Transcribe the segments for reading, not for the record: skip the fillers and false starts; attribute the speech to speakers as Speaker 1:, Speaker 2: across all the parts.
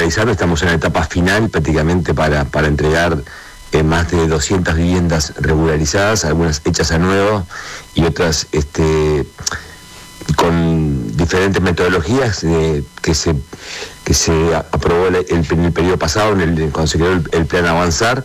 Speaker 1: finalizando, estamos en la etapa final prácticamente para entregar más de 200 viviendas regularizadas, algunas hechas a nuevo y otras con diferentes metodologías que se aprobó en el periodo pasado, cuando se creó el plan Avanzar.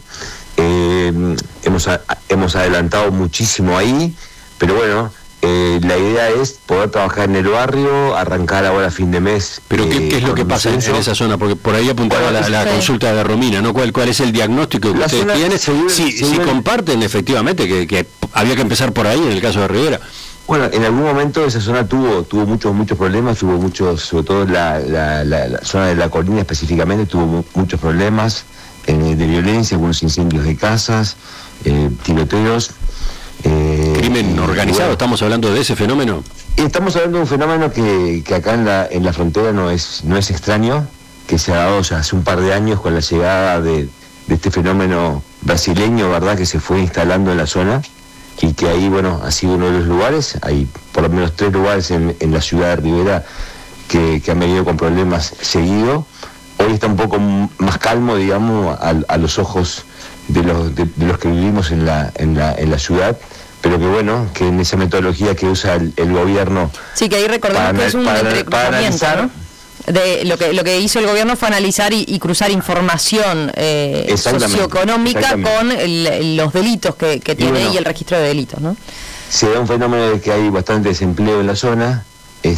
Speaker 1: Hemos adelantado muchísimo ahí, pero bueno, la idea es poder trabajar en el barrio, arrancar ahora a fin de mes.
Speaker 2: Pero ¿qué es lo que pasa en esa zona? Porque por ahí apuntaba la consulta de Romina, ¿no? ¿Cuál es el diagnóstico que ustedes tienen? Si comparten efectivamente que había que empezar por ahí en el caso de Rivera.
Speaker 1: Bueno, en algún momento esa zona tuvo muchos problemas, sobre todo la zona de la colina específicamente, tuvo muchos problemas de violencia, algunos incendios de casas, tiroteos.
Speaker 2: ¿Crimen organizado? ¿Estamos hablando de ese fenómeno?
Speaker 1: Estamos hablando de un fenómeno que acá en la frontera no es extraño, que se ha dado ya hace un par de años con la llegada de este fenómeno brasileño, ¿verdad?, que se fue instalando en la zona. Y que ahí, bueno, ha sido uno de los lugares, hay por lo menos 3 lugares en la ciudad de Rivera que han venido con problemas seguido. Hoy está un poco más calmo, digamos, a los ojos de los que vivimos en la ciudad, pero que bueno, que en esa metodología que usa el gobierno...
Speaker 3: Sí, que ahí recordemos que es un entrecruzamiento, ¿no? Lo que hizo el gobierno fue analizar y cruzar información socioeconómica con los delitos que tiene y el registro de delitos, ¿no?
Speaker 1: Se da un fenómeno de que hay bastante desempleo en la zona. Es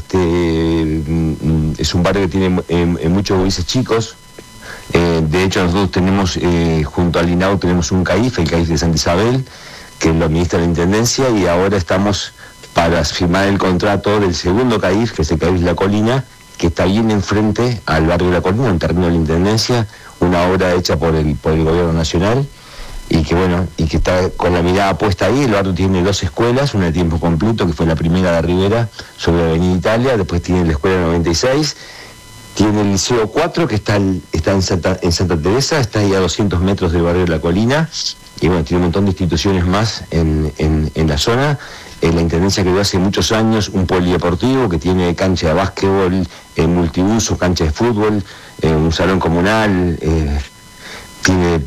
Speaker 1: un barrio que tiene muchos gurises chicos. De hecho, nosotros tenemos, junto al INAU, tenemos un CAIF, el CAIF de Santa Isabel, que lo administra la Intendencia, y ahora estamos para firmar el contrato del segundo CAIF, que es el CAIF La Colina, que está bien enfrente al barrio de La Colina, un terreno de la Intendencia, una obra hecha por el Gobierno Nacional, y que está con la mirada puesta ahí. El barrio tiene 2 escuelas, una de tiempo completo, que fue la primera de Rivera, sobre la Avenida Italia, después tiene la Escuela 96, tiene el Liceo 4, que está en Santa Teresa, está ahí a 200 metros del barrio de La Colina, y bueno, tiene un montón de instituciones más en la zona. La Intendencia creó hace muchos años un polideportivo que tiene cancha de básquetbol, multiuso, cancha de fútbol, un salón comunal, tiene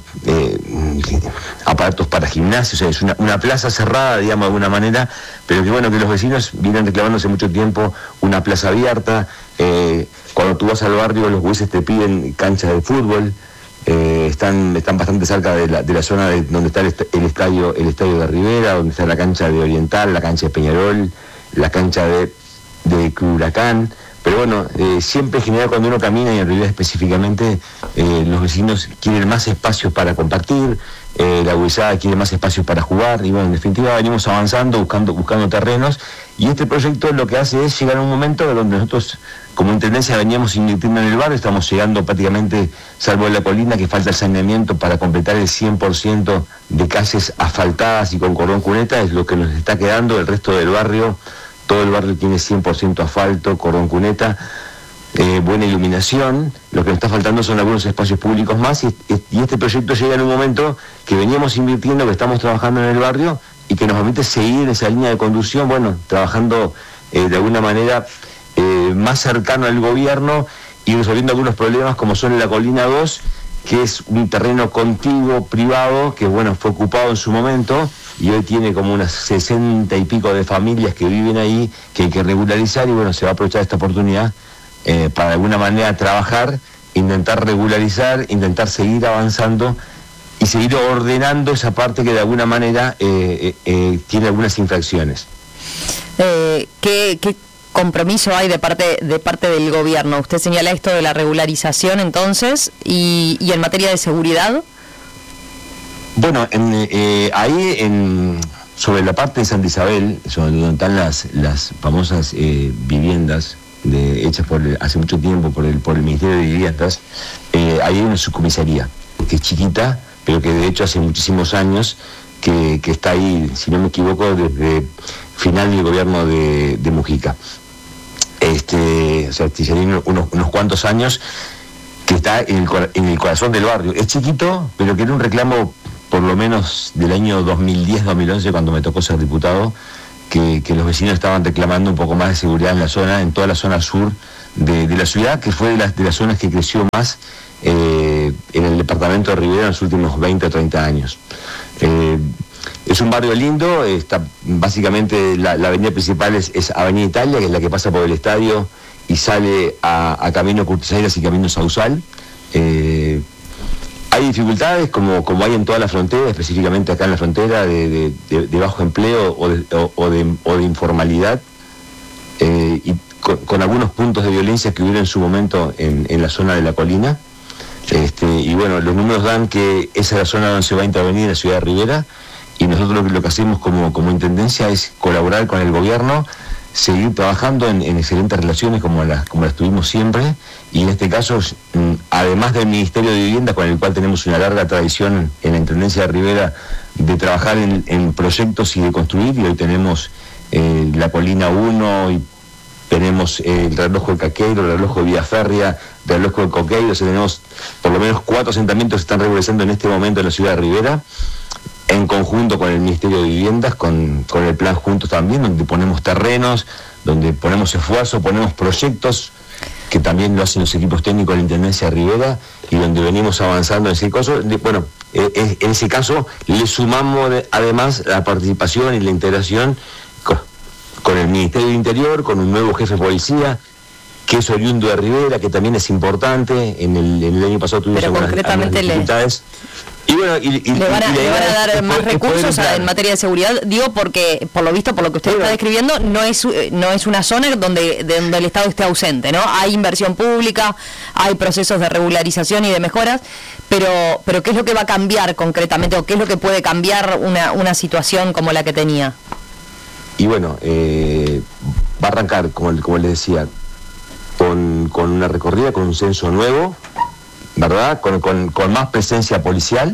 Speaker 1: aparatos para gimnasio, o sea, es una plaza cerrada, digamos, de alguna manera, pero que bueno, que los vecinos vienen reclamando hace mucho tiempo una plaza abierta. Cuando tú vas al barrio, los buses te piden canchas de fútbol. Están bastante cerca de la zona donde está el estadio de Rivera, donde está la cancha de Oriental, la cancha de Peñarol, la cancha de Huracán. Pero bueno, siempre en general cuando uno camina, y en Rivera específicamente, los vecinos quieren más espacios para compartir, la gurizada quiere más espacios para jugar, y bueno, en definitiva venimos avanzando, buscando terrenos, y este proyecto lo que hace es llegar a un momento donde nosotros como Intendencia veníamos invirtiendo en el barrio, estamos llegando prácticamente, salvo en La Colina, que falta el saneamiento para completar el 100% de calles asfaltadas y con cordón cuneta, es lo que nos está quedando. El resto del barrio, todo el barrio tiene 100% asfalto, cordón cuneta, buena iluminación. Lo que nos está faltando son algunos espacios públicos más, y este proyecto llega en un momento que veníamos invirtiendo, que estamos trabajando en el barrio, y que nos permite seguir esa línea de conducción, bueno, trabajando de alguna manera más cercano al gobierno y resolviendo algunos problemas, como son en La Colina 2, que es un terreno contiguo privado que bueno, fue ocupado en su momento y hoy tiene como unas 60 y pico de familias que viven ahí, que hay que regularizar, y bueno, se va a aprovechar esta oportunidad para de alguna manera trabajar, intentar regularizar, intentar seguir avanzando y seguir ordenando esa parte que de alguna manera tiene algunas infracciones.
Speaker 3: ¿Qué compromiso hay de parte del gobierno? Usted señala esto de la regularización, entonces, y en materia de seguridad.
Speaker 1: Bueno, sobre la parte de Santa Isabel, sobre donde están las famosas viviendas hechas hace mucho tiempo por el Ministerio de Viviendas, ahí hay una subcomisaría que es chiquita, pero que de hecho hace muchísimos años que está ahí, si no me equivoco, desde final del gobierno de Mujica. O sea, tiene unos cuantos años, que está en el corazón del barrio. Es chiquito, pero que era un reclamo por lo menos del año 2010-2011, cuando me tocó ser diputado, que los vecinos estaban reclamando un poco más de seguridad en la zona, en toda la zona sur de la ciudad, que fue de las zonas que creció más en el departamento de Rivera en los últimos 20 o 30 años. Es un barrio lindo, está básicamente la avenida principal es Avenida Italia, que es la que pasa por el estadio y sale a Camino Curtiseiras y Camino Sausal. Hay dificultades como hay en toda la frontera, específicamente acá en la frontera, de bajo empleo o de informalidad, y con algunos puntos de violencia que hubieron en su momento en la zona de la colina. Y bueno, los números dan que esa es la zona donde se va a intervenir la ciudad de Rivera, y nosotros lo que hacemos como intendencia es colaborar con el gobierno, seguir trabajando en excelentes relaciones como las tuvimos siempre, y en este caso, además del Ministerio de Vivienda, con el cual tenemos una larga tradición en la Intendencia de Rivera de trabajar en proyectos y de construir, y hoy tenemos la Colina 1, y tenemos el reloj de Caqueiro, el reloj de Vía Férrea, el reloj de Coqueiro, o sea, tenemos por lo menos 4 asentamientos que están regularizando en este momento en la ciudad de Rivera, en conjunto con el Ministerio de Viviendas, con el Plan Juntos también, donde ponemos terrenos, donde ponemos esfuerzo, ponemos proyectos, que también lo hacen los equipos técnicos de la Intendencia de Rivera, y donde venimos avanzando en ese caso. Bueno, en ese caso le sumamos además la participación y la integración con el Ministerio del Interior, con un nuevo jefe de policía, que es oriundo de Rivera, que también es importante. En el año pasado tuvimos algunas dificultades. Y bueno, le van
Speaker 3: a dar más recursos en materia de seguridad, digo, porque por lo visto, por lo que usted está describiendo, no es una zona donde el Estado esté ausente, ¿no? Hay inversión pública, hay procesos de regularización y de mejoras, pero ¿qué es lo que va a cambiar concretamente, o qué es lo que puede cambiar una situación como la que tenía?
Speaker 1: Y bueno, va a arrancar, como les decía, con una recorrida, con un censo nuevo, ¿verdad? Con más presencia policial,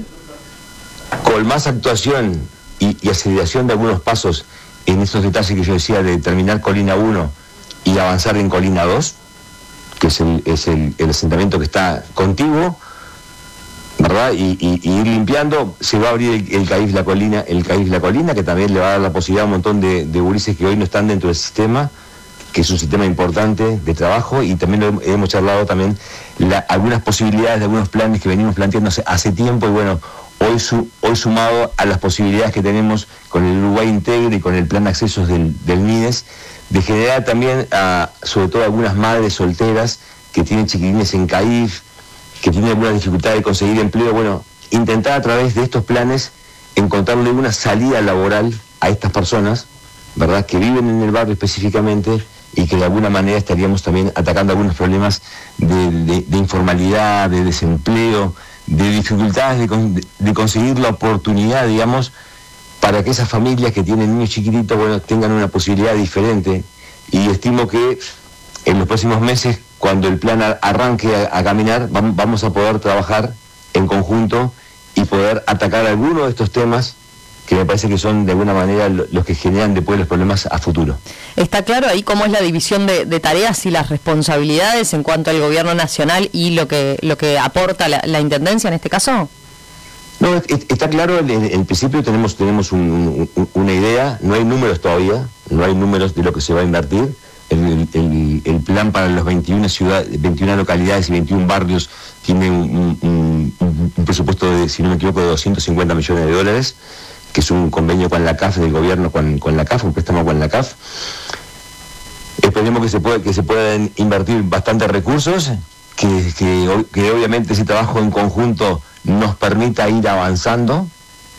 Speaker 1: con más actuación y aceleración de algunos pasos en estos detalles que yo decía, de terminar Colina 1 y avanzar en Colina 2, que es el asentamiento que está contiguo, ¿verdad? Y ir limpiando. Se va a abrir el CAIF La Colina, que también le va a dar la posibilidad a un montón de gurises que hoy no están dentro del sistema, que es un sistema importante de trabajo, y también hemos charlado también algunas posibilidades de algunos planes que venimos planteando hace tiempo, y bueno, hoy sumado a las posibilidades que tenemos con el Uruguay Integre y con el plan de accesos del MIDES, de generar también sobre todo algunas madres solteras que tienen chiquilines en CAIF, que tienen alguna dificultad de conseguir empleo. Bueno, intentar a través de estos planes encontrarle una salida laboral a estas personas, ¿verdad?, que viven en el barrio específicamente, y que de alguna manera estaríamos también atacando algunos problemas de informalidad, de desempleo, de dificultades de conseguir la oportunidad, digamos, para que esas familias que tienen niños chiquititos, bueno, tengan una posibilidad diferente. Y estimo que en los próximos meses, cuando el plan arranque a caminar, vamos a poder trabajar en conjunto y poder atacar algunos de estos temas que me parece que son de alguna manera los que generan después los problemas a futuro.
Speaker 3: ¿Está claro ahí cómo es la división de tareas y las responsabilidades en cuanto al gobierno nacional y lo que aporta la Intendencia en este caso?
Speaker 1: No, está claro. En principio tenemos una idea. No hay números todavía, no hay números de lo que se va a invertir. El plan para las 21 localidades y 21 barrios tiene un presupuesto de, si no me equivoco, de $250 millones, que es un convenio con la CAF del gobierno, con la CAF, un préstamo con la CAF. Esperemos que se puedan invertir bastantes recursos, que obviamente ese trabajo en conjunto nos permita ir avanzando.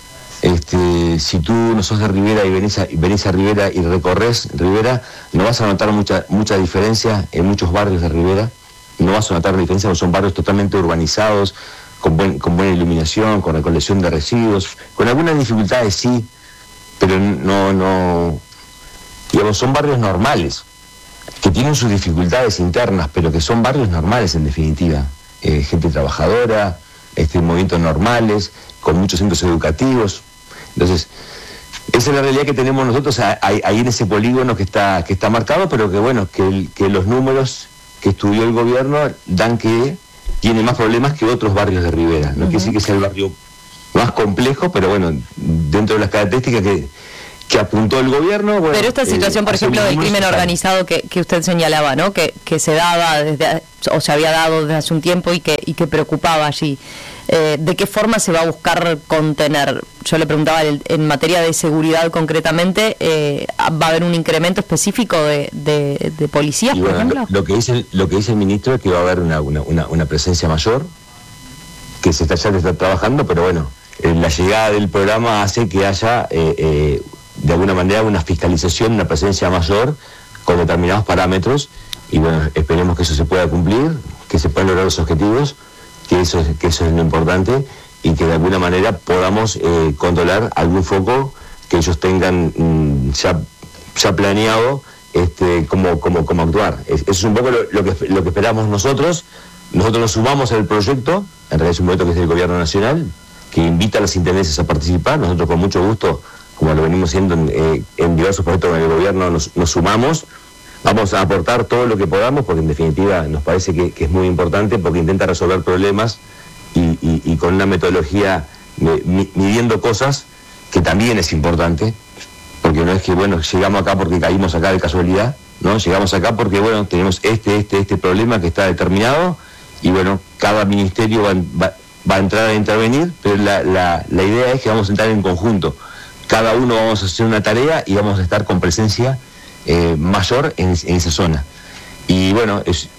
Speaker 1: Si tú no sos de Rivera y venís a Rivera y recorres Rivera, no vas a notar mucha diferencia en muchos barrios de Rivera. No vas a notar diferencia, porque son barrios totalmente urbanizados, con buena iluminación, con recolección de residuos, con algunas dificultades sí, pero no, digamos, son barrios normales, que tienen sus dificultades internas, pero que son barrios normales en definitiva. Gente trabajadora, movimientos normales, con muchos centros educativos. Entonces, esa es la realidad que tenemos nosotros ahí en ese polígono que está marcado, pero que bueno, que los números que estudió el gobierno dan que tiene más problemas que otros barrios de Rivera. No quiere decir que sea el barrio más complejo, pero bueno, dentro de las características que apuntó el gobierno. Bueno,
Speaker 3: pero esta situación, por ejemplo, del crimen organizado que usted señalaba, ¿no? Que se daba o se había dado desde hace un tiempo y que preocupaba allí. ¿De qué forma se va a buscar contener? Yo le preguntaba en materia de seguridad concretamente, ¿va a haber un incremento específico de policías, por ejemplo?
Speaker 1: Lo que dice el ministro es que va a haber una presencia mayor, que ya se está trabajando, pero bueno, la llegada del programa hace que haya de alguna manera una fiscalización, una presencia mayor con determinados parámetros, y bueno, esperemos que eso se pueda cumplir, que se puedan lograr los objetivos, que eso es lo importante, y que de alguna manera podamos controlar algún foco que ellos tengan ya planeado cómo actuar. Eso es un poco lo que esperamos nosotros. Nosotros nos sumamos al proyecto, en realidad es un proyecto que es del Gobierno Nacional, que invita a las intendencias a participar. Nosotros con mucho gusto, como lo venimos haciendo en diversos proyectos en el gobierno, nos sumamos. Vamos a aportar todo lo que podamos, porque en definitiva nos parece que es muy importante, porque intenta resolver problemas y con una metodología midiendo cosas, que también es importante, porque no es que, bueno, llegamos acá porque caímos acá de casualidad, ¿no? Llegamos acá porque, bueno, tenemos este problema que está determinado, y bueno, cada ministerio va a entrar a intervenir, pero la idea es que vamos a entrar en conjunto. Cada uno vamos a hacer una tarea y vamos a estar con presencia mayor en esa zona. Y bueno, es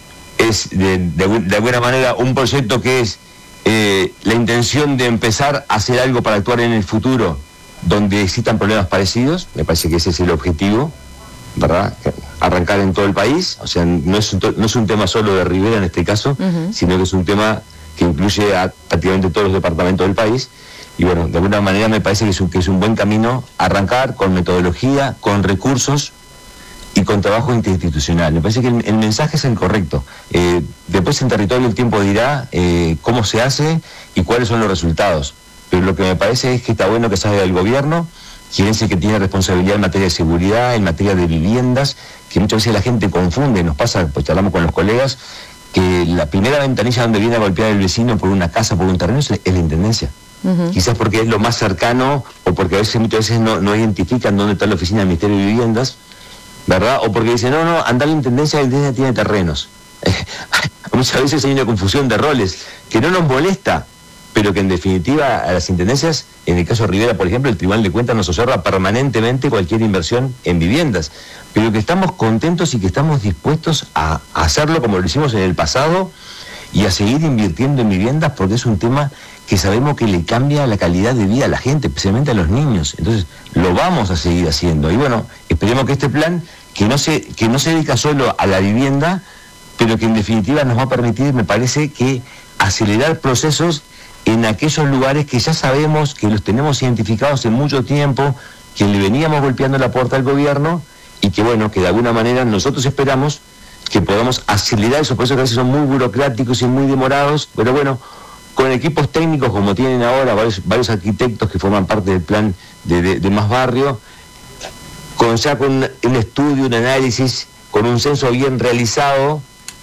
Speaker 1: de alguna manera un proyecto que es la intención de empezar a hacer algo para actuar en el futuro donde existan problemas parecidos. Me parece que ese es el objetivo, ¿verdad? Arrancar en todo el país. O sea, no es un tema solo de Rivera en este caso, sino que es un tema que incluye a prácticamente todos los departamentos del país. Y bueno, de alguna manera me parece que es un buen camino arrancar con metodología, con recursos y con trabajo interinstitucional. Me parece que el mensaje es el correcto. Después en territorio el tiempo dirá cómo se hace y cuáles son los resultados. Pero lo que me parece es que está bueno que salga del gobierno, quien es el que tiene responsabilidad en materia de seguridad, en materia de viviendas, que muchas veces la gente confunde, nos pasa, pues charlamos con los colegas, que la primera ventanilla donde viene a golpear el vecino por una casa, por un terreno, es la intendencia. Quizás porque es lo más cercano, o porque muchas veces no identifican dónde está la oficina del Ministerio de Viviendas, ¿verdad? O porque dicen, no, anda la intendencia tiene terrenos. Muchas veces hay una confusión de roles que no nos molesta, pero que en definitiva a las intendencias, en el caso de Rivera, por ejemplo, el Tribunal de Cuentas nos observa permanentemente cualquier inversión en viviendas, pero que estamos contentos y que estamos dispuestos a hacerlo como lo hicimos en el pasado y a seguir invirtiendo en viviendas, porque es un tema que sabemos que le cambia la calidad de vida a la gente, especialmente a los niños. Entonces lo vamos a seguir haciendo. Y bueno, esperemos que este plan, que no se dedica solo a la vivienda, pero que en definitiva nos va a permitir, me parece, que acelerar procesos en aquellos lugares que ya sabemos que los tenemos identificados en mucho tiempo, que le veníamos golpeando la puerta al gobierno, y que bueno, que de alguna manera nosotros esperamos que podamos acelerar esos procesos que a veces son muy burocráticos y muy demorados, pero bueno, con equipos técnicos como tienen ahora varios arquitectos que forman parte del plan de Más Barrio, con un estudio, un análisis, con un censo bien realizado,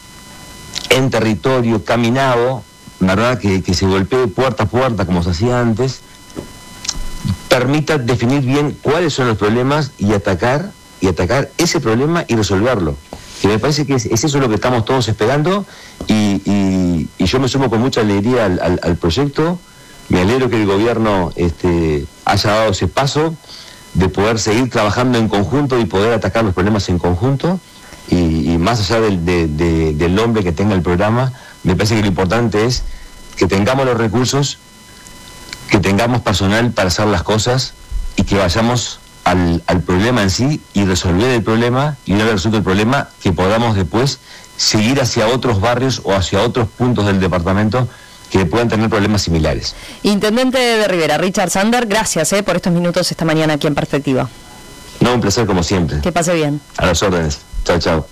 Speaker 1: en territorio, caminado, ¿verdad? Que se golpee puerta a puerta como se hacía antes, permita definir bien cuáles son los problemas y atacar ese problema y resolverlo. Que me parece que es eso lo que estamos todos esperando, y yo me sumo con mucha alegría al proyecto. Me alegro que el gobierno haya dado ese paso de poder seguir trabajando en conjunto y poder atacar los problemas en conjunto, y más allá del nombre que tenga el programa, me parece que lo importante es que tengamos los recursos, que tengamos personal para hacer las cosas, y que vayamos al problema en sí y resolver el problema, y una vez resuelto el problema, que podamos después seguir hacia otros barrios o hacia otros puntos del departamento que puedan tener problemas similares.
Speaker 3: Intendente de Rivera, Richard Sander, gracias por estos minutos esta mañana aquí en Perspectiva.
Speaker 1: No, un placer como siempre.
Speaker 3: Que pase bien.
Speaker 1: A las órdenes. Chao, chao.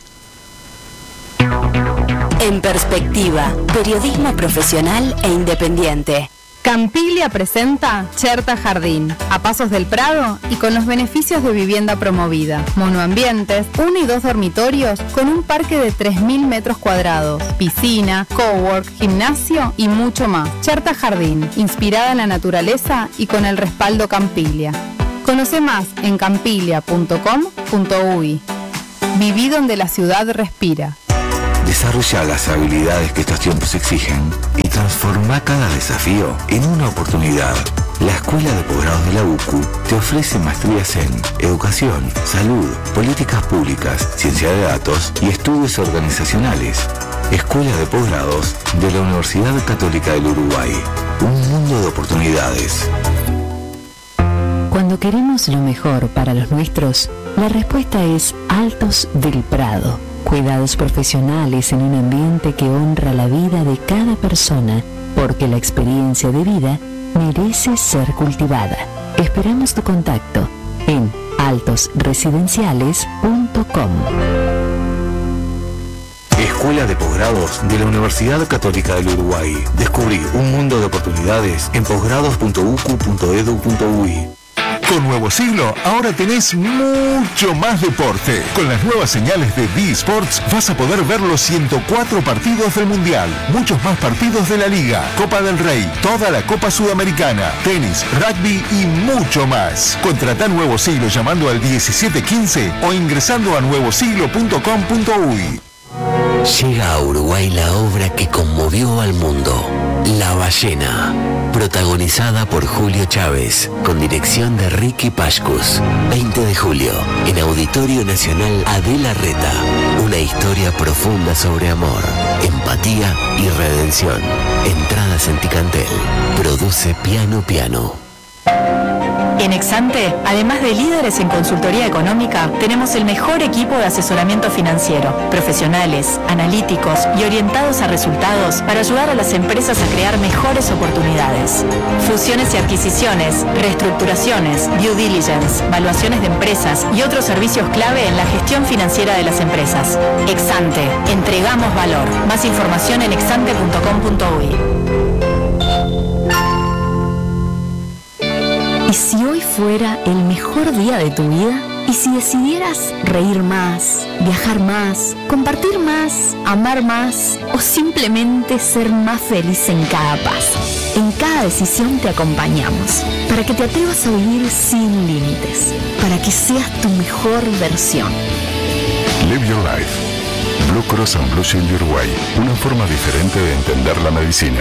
Speaker 4: En Perspectiva, periodismo profesional e independiente.
Speaker 5: Campiglia presenta Cherta Jardín, a pasos del Prado y con los beneficios de vivienda promovida. Monoambientes, 1 y 2 dormitorios con un parque de 3.000 metros cuadrados, piscina, cowork, gimnasio y mucho más. Cherta Jardín, inspirada en la naturaleza y con el respaldo Campiglia. Conoce más en campiglia.com.uy. Viví donde la ciudad respira.
Speaker 6: Desarrolla las habilidades que estos tiempos exigen y transforma cada desafío en una oportunidad. La Escuela de Posgrados de la UCU te ofrece maestrías en Educación, Salud, Políticas Públicas, Ciencia de Datos y Estudios Organizacionales. Escuela de Posgrados de la Universidad Católica del Uruguay. Un mundo de oportunidades.
Speaker 7: Cuando queremos lo mejor para los nuestros, la respuesta es Altos del Prado. Cuidados profesionales en un ambiente que honra la vida de cada persona, porque la experiencia de vida merece ser cultivada. Esperamos tu contacto en altosresidenciales.com.
Speaker 6: Escuela de Posgrados de la Universidad Católica del Uruguay. Descubrí un mundo de oportunidades en posgrados.ucu.edu.uy.
Speaker 8: Con Nuevo Siglo, ahora tenés mucho más deporte. Con las nuevas señales de D-Sports vas a poder ver los 104 partidos del Mundial, muchos más partidos de la Liga, Copa del Rey, toda la Copa Sudamericana, tenis, rugby y mucho más. Contratá Nuevo Siglo llamando al 1715 o ingresando a nuevosiglo.com.uy.
Speaker 9: Llega a Uruguay la obra que conmovió al mundo, La Ballena, protagonizada por Julio Chávez, con dirección de Ricky Pashkus. 20 de julio, en Auditorio Nacional Adela Reta, una historia profunda sobre amor, empatía y redención. Entradas en Ticantel. Produce Piano Piano.
Speaker 10: En Exante, además de líderes en consultoría económica, tenemos el mejor equipo de asesoramiento financiero, profesionales, analíticos y orientados a resultados para ayudar a las empresas a crear mejores oportunidades. Fusiones y adquisiciones, reestructuraciones, due diligence, valuaciones de empresas y otros servicios clave en la gestión financiera de las empresas. Exante, entregamos valor. Más información en exante.com.uy.
Speaker 7: ¿Y si hoy fuera el mejor día de tu vida? ¿Y si decidieras reír más, viajar más, compartir más, amar más o simplemente ser más feliz en cada paso? En cada decisión te acompañamos, para que te atrevas a vivir sin límites, para que seas tu mejor versión.
Speaker 8: Live Your Life. Blue Cross and Blue Shield de Uruguay. Una forma diferente de entender la medicina.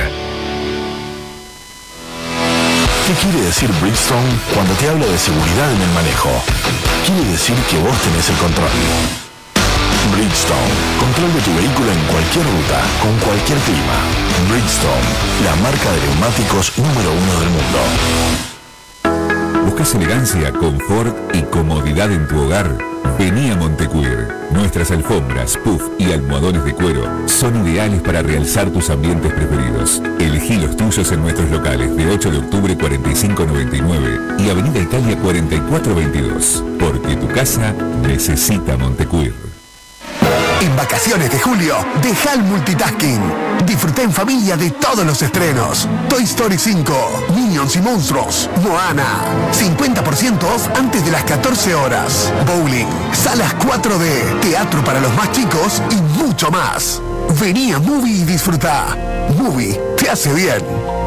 Speaker 6: ¿Qué quiere decir Bridgestone cuando te hablo de seguridad en el manejo? Quiere decir que vos tenés el control. Bridgestone, control de tu vehículo en cualquier ruta, con cualquier clima. Bridgestone, la marca de neumáticos número 1 del mundo.
Speaker 11: ¿Buscas elegancia, confort y comodidad en tu hogar? Vení a Montecuir. Nuestras alfombras, puff y almohadones de cuero son ideales para realzar tus ambientes preferidos. Elegí los tuyos en nuestros locales de 8 de octubre 4599 y Avenida Italia 4422. Porque tu casa necesita Montecuir.
Speaker 12: En vacaciones de julio, deja el multitasking. Disfruta en familia de todos los estrenos. Toy Story 5, Minions y Monstruos, Moana. 50% off antes de las 14 horas. Bowling, salas 4D, teatro para los más chicos y mucho más. Vení a Movie y disfruta. Movie te hace bien.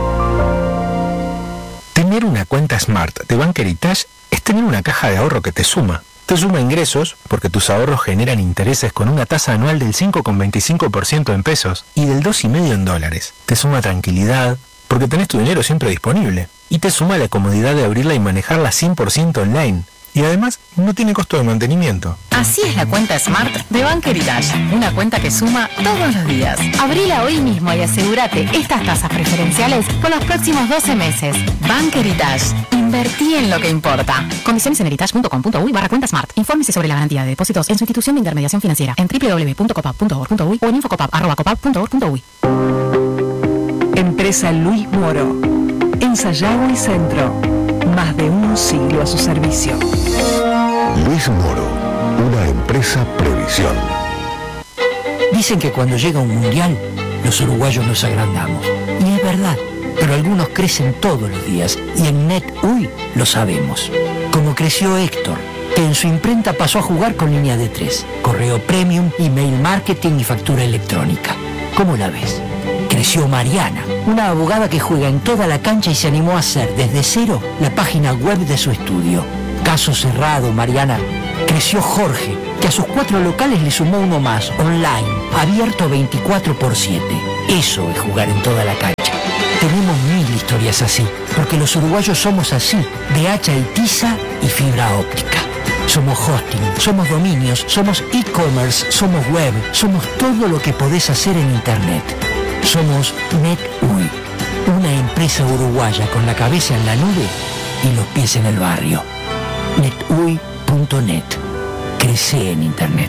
Speaker 13: Tener una cuenta Smart de Bank Heritage es tener una caja de ahorro que te suma. Te suma ingresos, porque tus ahorros generan intereses con una tasa anual del 5,25% en pesos y del 2,5% en dólares. Te suma tranquilidad, porque tenés tu dinero siempre disponible. Y te suma la comodidad de abrirla y manejarla 100% online. Y además, no tiene costo de mantenimiento.
Speaker 10: Así es la cuenta Smart de Bank Heritage, una cuenta que suma todos los días. Abrila hoy mismo y asegúrate estas tasas preferenciales por los próximos 12 meses. Bank Heritage, invertí en lo que importa. Condiciones en heritage.com.uy/cuenta Smart. Infórmese sobre la garantía de depósitos en su institución de intermediación financiera en www.copap.org.uy o en infocopap@copap.org.uy.
Speaker 14: Empresa Luis Moro. En Sayago y Centro. Más de un siglo a su servicio.
Speaker 6: Luis Moro, una empresa Previsión.
Speaker 15: Dicen que cuando llega un mundial, los uruguayos nos agrandamos. Y es verdad, pero algunos crecen todos los días. Y en NetUI lo sabemos. Como creció Héctor, que en su imprenta pasó a jugar con línea de 3. Correo premium, email marketing y factura electrónica. ¿Cómo la ves? Creció Mariana, una abogada que juega en toda la cancha y se animó a hacer desde cero la página web de su estudio. Caso cerrado, Mariana. Creció Jorge, que a sus 4 locales le sumó uno más, online, abierto 24/7. Eso es jugar en toda la cancha. Tenemos 1000 historias así, porque los uruguayos somos así, de hacha y tiza y fibra óptica. Somos hosting, somos dominios, somos e-commerce, somos web, somos todo lo que podés hacer en Internet. Somos NetUI, una empresa uruguaya con la cabeza en la nube y los pies en el barrio. NetUI.net. Crece en Internet.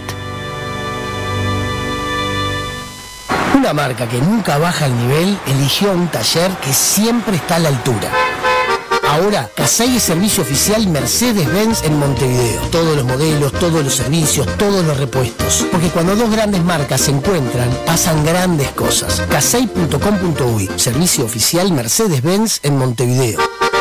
Speaker 16: Una marca que nunca baja el nivel eligió un taller que siempre está a la altura. Ahora, Casey es servicio oficial Mercedes-Benz en Montevideo. Todos los modelos, todos los servicios, todos los repuestos. Porque cuando dos grandes marcas se encuentran, pasan grandes cosas. Casey.com.uy, servicio oficial Mercedes-Benz en Montevideo.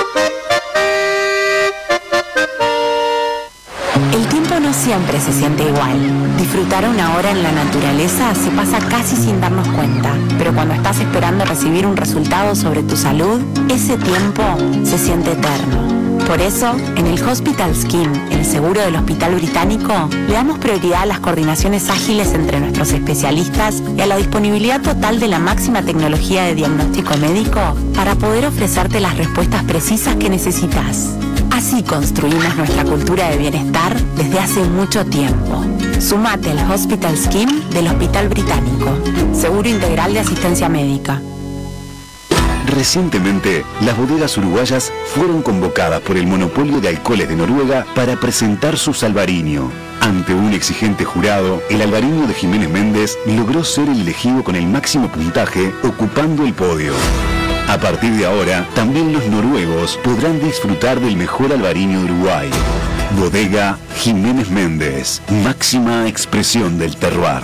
Speaker 17: El tiempo no siempre se siente igual. Disfrutar una hora en la naturaleza se pasa casi sin darnos cuenta, pero cuando estás esperando recibir un resultado sobre tu salud, ese tiempo se siente eterno. Por eso, en el Hospital Scheme, el seguro del Hospital Británico, le damos prioridad a las coordinaciones ágiles entre nuestros especialistas y a la disponibilidad total de la máxima tecnología de diagnóstico médico para poder ofrecerte las respuestas precisas que necesitas. Así construimos nuestra cultura de bienestar desde hace mucho tiempo. Sumate al Hospital Scheme del Hospital Británico. Seguro integral de asistencia médica.
Speaker 18: Recientemente, las bodegas uruguayas fueron convocadas por el monopolio de alcoholes de Noruega para presentar su Albariño. Ante un exigente jurado, el Albariño de Jiménez Méndez logró ser el elegido con el máximo puntaje, ocupando el podio. A partir de ahora, también los noruegos podrán disfrutar del mejor albariño de Uruguay. Bodega Jiménez Méndez, máxima expresión del terroir.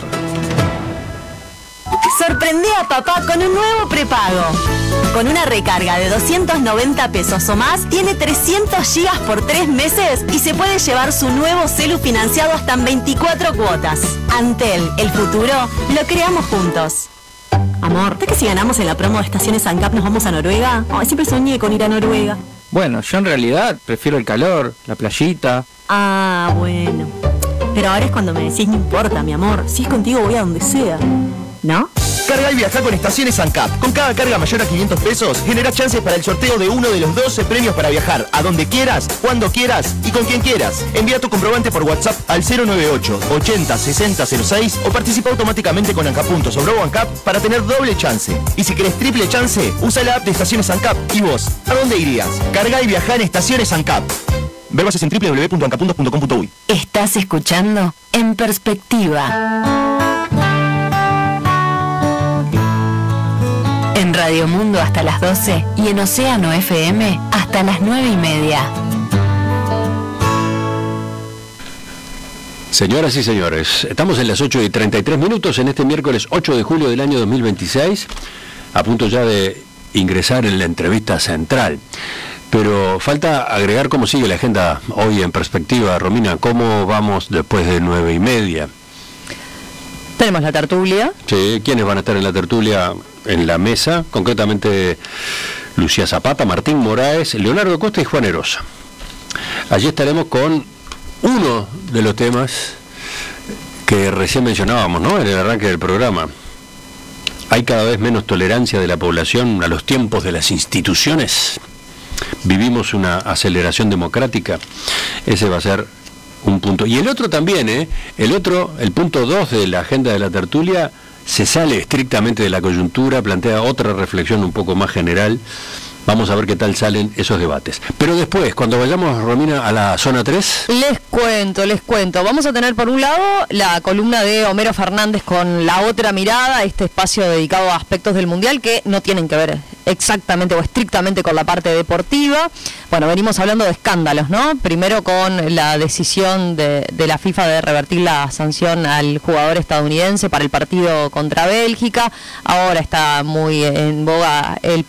Speaker 19: Sorprendí a papá con un nuevo prepago. Con una recarga de 290 pesos o más, tiene 300 gigas por 3 meses y se puede llevar su nuevo celu financiado hasta en 24 cuotas. Antel, el futuro, lo creamos juntos. Amor, ¿de que si ganamos en la promo de Estaciones ANCAP nos vamos a Noruega? Ay, siempre soñé con ir a Noruega.
Speaker 20: Bueno, yo en realidad prefiero el calor, la playita.
Speaker 19: Ah, bueno. Pero ahora es cuando me decís no importa, mi amor. Si es contigo voy a donde sea. ¿No?
Speaker 21: Carga y viaja con Estaciones ANCAP. Con cada carga mayor a 500 pesos, generás chances para el sorteo de uno de los 12 premios para viajar a donde quieras, cuando quieras y con quien quieras. Envía tu comprobante por WhatsApp al 098 80 60 06 o participa automáticamente con ANCAP o Brobo ANCAP para tener doble chance. Y si querés triple chance, usa la app de Estaciones ANCAP. ¿Y vos? ¿A dónde irías? Carga y viaja en Estaciones ANCAP. Ver bases en www.ancapuntos.com.uy.
Speaker 4: Estás escuchando En Perspectiva. En Radio Mundo hasta las 12 y en Océano FM hasta las 9:30.
Speaker 2: Señoras y señores, estamos en las 8:33 en este miércoles 8 de julio del año 2026, a punto ya de ingresar en la entrevista central. Pero falta agregar cómo sigue la agenda hoy en Perspectiva. Romina, ¿cómo vamos después de 9:30?
Speaker 3: Tenemos la tertulia.
Speaker 2: Sí, ¿quiénes van a estar en la tertulia en la mesa? Concretamente Lucía Zapata, Martín Moraes, Leonardo Costa y Juan Erosa. Allí estaremos con uno de los temas que recién mencionábamos, ¿no?, en el arranque del programa. Hay cada vez menos tolerancia de la población a los tiempos de las instituciones. Vivimos una aceleración democrática. Ese va a ser un punto. Y el otro también, el punto 2 de la agenda de la tertulia, se sale estrictamente de la coyuntura, plantea otra reflexión un poco más general. Vamos a ver qué tal salen esos debates. Pero después, cuando vayamos, Romina, a la zona 3... Les cuento. Vamos a tener por un lado la columna de Homero Fernández con La Otra Mirada, este espacio dedicado a aspectos del Mundial que no tienen que ver exactamente o estrictamente con la parte deportiva. Bueno, venimos hablando de escándalos, ¿no? Primero con la decisión de la FIFA de revertir la sanción al jugador estadounidense para el partido contra Bélgica. Ahora está muy en boga el